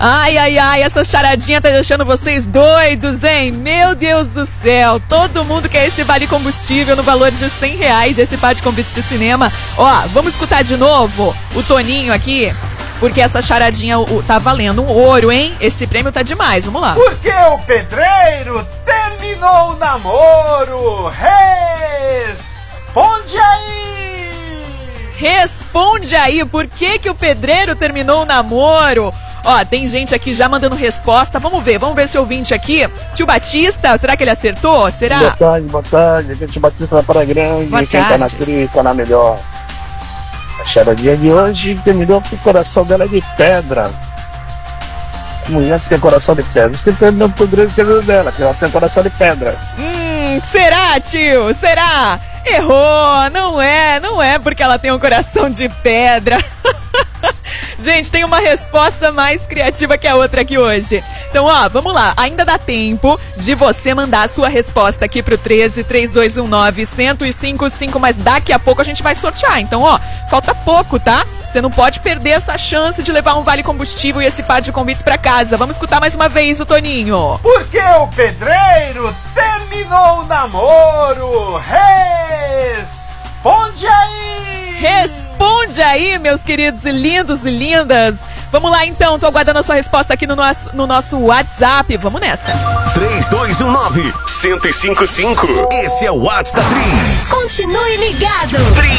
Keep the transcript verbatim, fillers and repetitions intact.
Ai, ai, ai, essa charadinha tá deixando vocês doidos, hein? Meu Deus do céu, todo mundo quer esse vale combustível no valor de cem reais, esse par de convites de cinema. Ó, vamos escutar de novo o Toninho aqui, porque essa charadinha o, tá valendo um ouro, hein? Esse prêmio tá demais, vamos lá. Porque o pedreiro terminou o namoro, responde aí! Responde aí, por que que o pedreiro terminou o namoro? Ó, tem gente aqui já mandando resposta. Vamos ver, vamos ver esse ouvinte aqui. Tio Batista, será que ele acertou? Será? Boa tarde, boa tarde. Aqui é o Tio Batista da Praia Grande. Boa Quem tarde. tá na crista, tá na melhor. A charadinha de hoje terminou porque o coração dela é de pedra. Mulher que tem coração de pedra. Você terminou pro pedreiro terminou dela, que ela tem coração de pedra. Hum, será, tio? Será? Errou, não é, não é porque ela tem um coração de pedra. Gente, tem uma resposta mais criativa que a outra aqui hoje. Então, ó, vamos lá. Ainda dá tempo de você mandar a sua resposta aqui pro treze, três dois um nove, um zero cinco cinco, mas daqui a pouco a gente vai sortear. Então, ó, falta pouco, tá? Você não pode perder essa chance de levar um vale combustível e esse par de convites pra casa. Vamos escutar mais uma vez o Toninho. Porque o pedreiro terminou o namoro, responde aí! Responde aí, meus queridos e lindos e lindas. Vamos lá, então. Tô aguardando a sua resposta aqui no nosso, no nosso WhatsApp. Vamos nessa. três dois um nove, um zero cinco cinco. Esse é o WhatsApp da Tri. Continue ligado. Tri.